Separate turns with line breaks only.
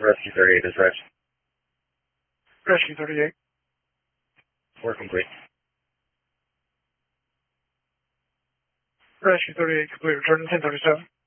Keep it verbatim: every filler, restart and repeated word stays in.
Rescue thirty-eight dispatch.
Rescue thirty-eight.
Work complete.
Rescue thirty-eight complete. Return ten thirty-seven.